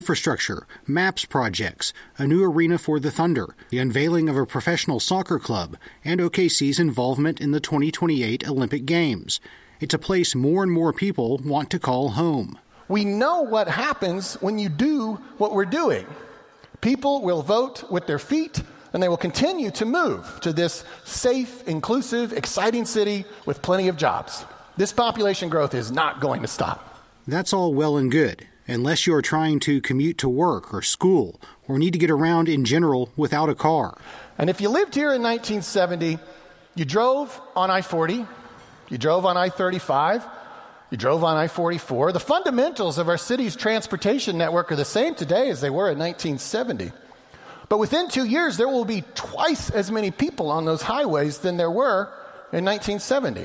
infrastructure, MAPS projects, a new arena for the Thunder, the unveiling of a professional soccer club, and OKC's involvement in the 2028 Olympic Games. It's a place more and more people want to call home. We know what happens when you do what we're doing. People will vote with their feet, and they will continue to move to this safe, inclusive, exciting city with plenty of jobs. This population growth is not going to stop. That's all well and good, unless you're trying to commute to work or school or need to get around in general without a car. And if you lived here in 1970, you drove on I-40, you drove on I-35, you drove on I-44. The fundamentals of our city's transportation network are the same today as they were in 1970. But within 2 years, there will be twice as many people on those highways than there were in 1970.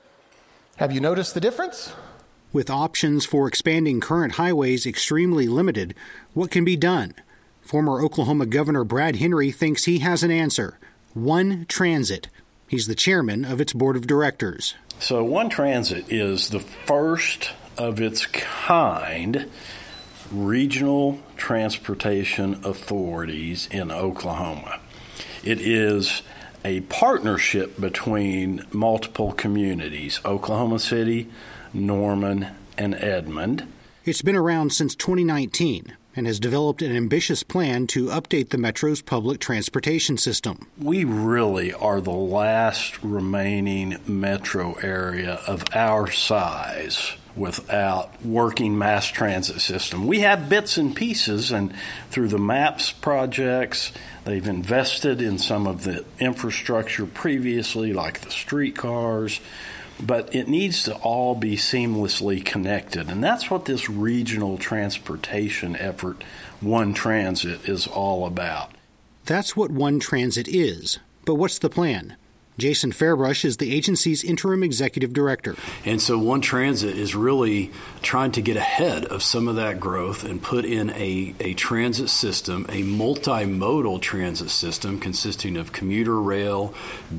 Have you noticed the difference? With options for expanding current highways extremely limited, what can be done? Former Oklahoma Governor Brad Henry thinks he has an answer. One Transit. He's the chairman of its board of directors. So One Transit is the first of its kind regional transportation authorities in Oklahoma. It is a partnership between multiple communities, Oklahoma City, Norman, and Edmond. It's been around since 2019 and has developed an ambitious plan to update the Metro's public transportation system. We really are the last remaining metro area of our size without working mass transit system. We have bits and pieces, and through the MAPS projects, they've invested in some of the infrastructure previously, like the streetcars, but it needs to all be seamlessly connected. And that's what this regional transportation effort, One Transit, is all about. That's what One Transit is. But what's the plan? Jason Fairbrush is the agency's interim executive director. And so One Transit is really trying to get ahead of some of that growth and put in a transit system, a multimodal transit system consisting of commuter rail,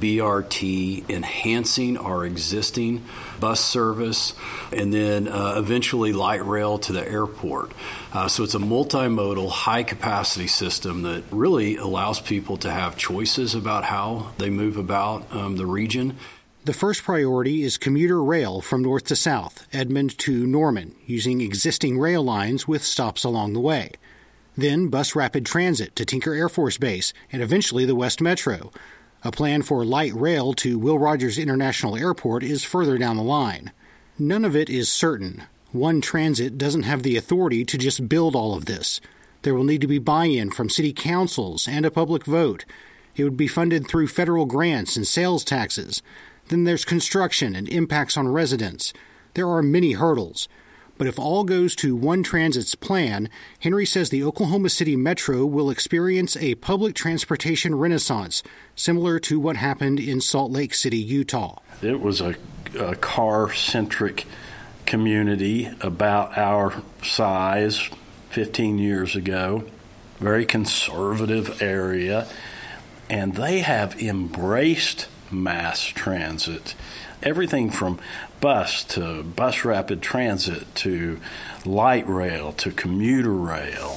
BRT, enhancing our existing bus service, and then eventually light rail to the airport. So it's a multimodal, high-capacity system that really allows people to have choices about how they move about the region. The first priority is commuter rail from north to south, Edmond to Norman, using existing rail lines with stops along the way. Then bus rapid transit to Tinker Air Force Base and eventually the West Metro. A plan for light rail to Will Rogers International Airport is further down the line. None of it is certain. One Transit doesn't have the authority to just build all of this. There will need to be buy-in from city councils and a public vote. It would be funded through federal grants and sales taxes. Then there's construction and impacts on residents. There are many hurdles. But if all goes to One Transit's plan, Henry says the Oklahoma City Metro will experience a public transportation renaissance, similar to what happened in Salt Lake City, Utah. It was a car-centric community about our size 15 years ago, very conservative area, and they have embraced mass transit. Everything from bus to bus rapid transit to light rail to commuter rail,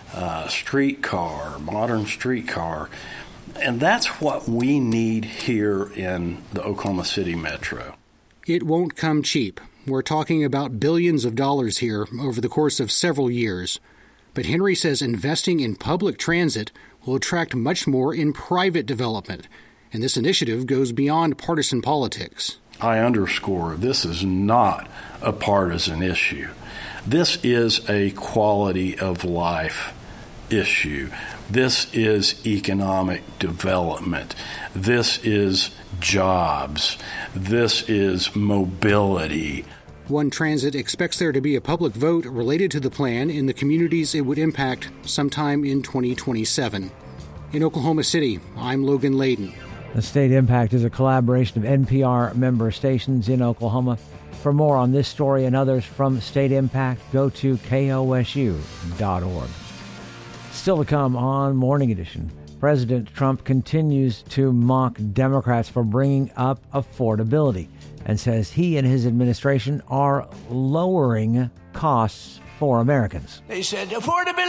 streetcar, modern streetcar. And that's what we need here in the Oklahoma City Metro. It won't come cheap. We're talking about billions of dollars here over the course of several years. But Henry says investing in public transit will attract much more in private development. And this initiative goes beyond partisan politics. I underscore, this is not a partisan issue. This is a quality of life issue. This is economic development. This is jobs. This is mobility. One Transit expects there to be a public vote related to the plan in the communities it would impact sometime in 2027. In Oklahoma City, I'm Logan Layden. The State Impact is a collaboration of NPR member stations in Oklahoma. For more on this story and others from State Impact, go to kosu.org. Still to come on Morning Edition, President Trump continues to mock Democrats for bringing up affordability and says he and his administration are lowering costs for Americans. They said affordability